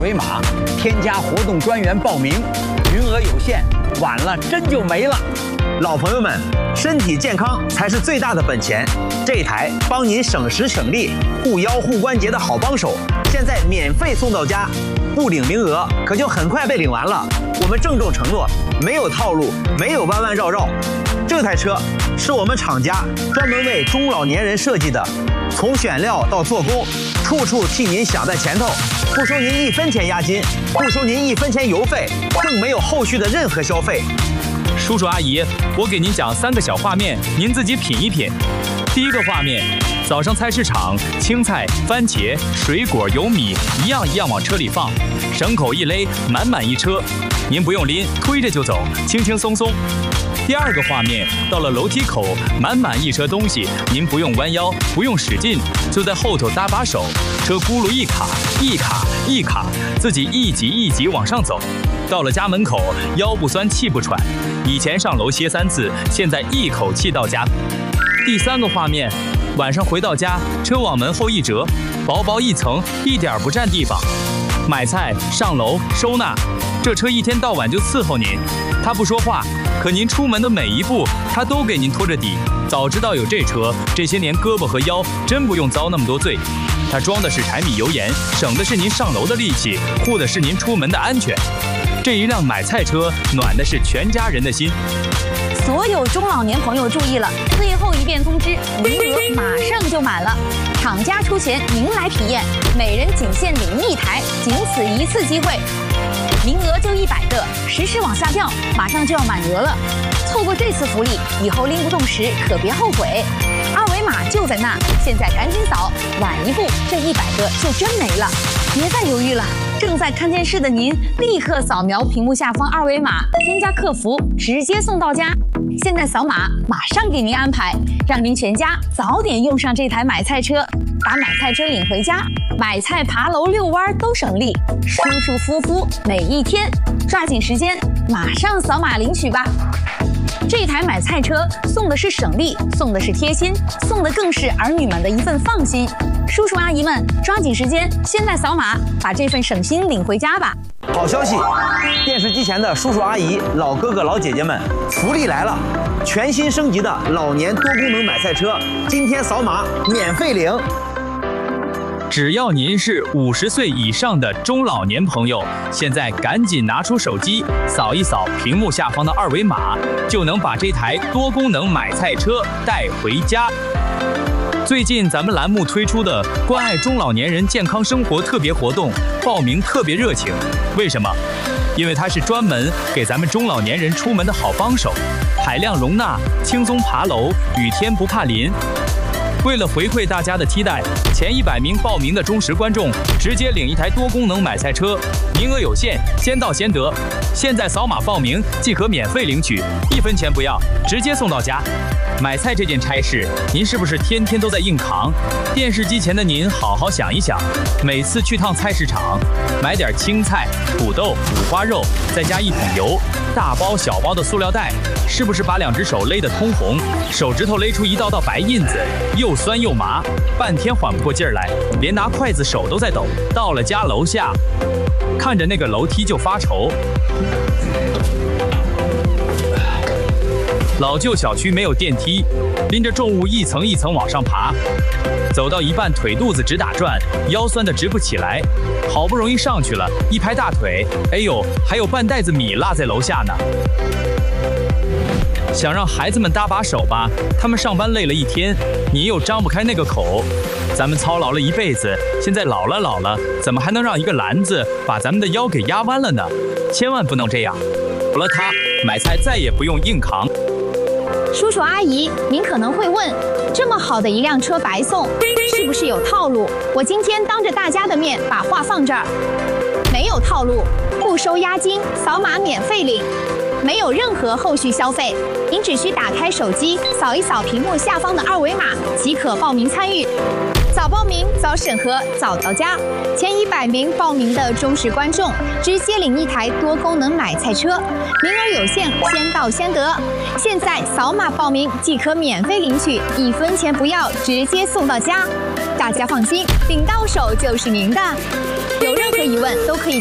维码，添加活动专员报名，名额有限，晚了真就没了。 老朋友们，身体健康才是最大的本钱。这台帮您省时省力、护腰护关节的好帮手，现在免费送到家，不领名额可就很快被领完了。我们郑重承诺，没有套路，没有弯弯绕绕。这台车是我们厂家专门为中老年人设计的，从选料到做工，处处替您想在前头，不收您1分钱押金，不收您1分钱油费，更没有后续的任何消费。 叔叔阿姨，我给您讲3个小画面，您自己品一品。第一个画面，早上菜市场，青菜、番茄、水果、油米一样一样往车里放，绳口一勒，满满一车，您不用拎，推着就走，轻轻松松。第二个画面，到了楼梯口，满满一车东西，您不用弯腰，不用使劲，就在后头搭把手，车轱辘一卡一卡一卡，自己一级一级往上走。到了家门口，腰不酸气不喘，以前上楼歇3次，现在一口气到家。第3个画面，晚上回到家，车往门后一折，薄薄一层，一点不占地方。买菜、上楼、收纳，这车一天到晚就伺候您。他不说话，可您出门的每一步，他都给您拖着底。早知道有这车，这些年胳膊和腰真不用遭那么多罪。他装的是柴米油盐，省的是您上楼的力气，护的是您出门的安全。这一辆买菜车暖的是全家人的心。 所有中老年朋友注意了，最后一遍通知，名额马上就满了，厂家出钱，您来体验，每人仅限领1台，仅此一次机会，名额就100个，实时往下掉，马上就要满额了。错过这次福利，以后拎不动时可别后悔。2维码就在那，现在赶紧扫，晚一步这100个就真没了。别再犹豫了，正在看电视的您，立刻扫描屏幕下方2维码，添加客服，直接送到家。现在扫码，马上给您安排，让您全家早点用上这台买菜车，把买菜车领回家，买菜、爬楼、遛弯都省力，舒舒服服每一天。抓紧时间，马上扫码领取吧。这台买菜车送的是省力，送的是贴心，送的更是儿女们的一份放心。叔叔阿姨们，抓紧时间，现在扫码，把这份省心领回家吧。 好消息，电视机前的叔叔阿姨、老哥哥老姐姐们，福利来了！全新升级的老年多功能买菜车，今天扫码免费领。 只要您是50岁以上的中老年朋友，现在赶紧拿出手机，扫一扫屏幕下方的2维码，就能把这台多功能买菜车带回家。最近咱们栏目推出的关爱中老年人健康生活特别活动，报名特别热情。为什么？因为它是专门给咱们中老年人出门的好帮手，海量容纳，轻松爬楼，雨天不怕淋。为了回馈大家的期待，前100名报名的忠实观众直接领一台多功能买菜车，名额有限，先到先得。现在扫码报名即可免费领取，1分钱不要，直接送到家。买菜这件差事，您是不是天天都在硬扛？电视机前的您好好想一想，每次去趟菜市场，买点青菜、土豆、五花肉，再加1桶油，大包小包的塑料袋，是不是把2只手勒得通红，手指头勒出一道道白印子，又酸又麻，半天缓不过劲儿来，连拿筷子手都在抖。到了家楼下，看着那个楼梯就发愁。老旧小区没有电梯，拎着重物一层一层往上爬，走到一半腿肚子直打转，腰酸得直不起来。好不容易上去了，一拍大腿，哎呦，还有半袋子米落在楼下呢。想让孩子们搭把手吧，他们上班累了一天，你又张不开那个口。咱们操劳了一辈子，现在老了，怎么还能让一个篮子把咱们的腰给压弯了呢？千万不能这样。有了它，买菜再也不用硬扛。 叔叔阿姨，您可能会问，这么好的一辆车白送，是不是有套路？我今天当着大家的面把话放这儿，没有套路，不收押金，扫码免费领，没有任何后续消费，您只需打开手机，扫一扫屏幕下方的2维码，即可报名参与。早报名早审核早到家，前100名报名的忠实观众直接领一台多功能买菜车，名额有限，先到先得。现在扫码报名即可免费领取，1分钱不要，直接送到家。大家放心，领到手就是您的。有任何疑疑问都可以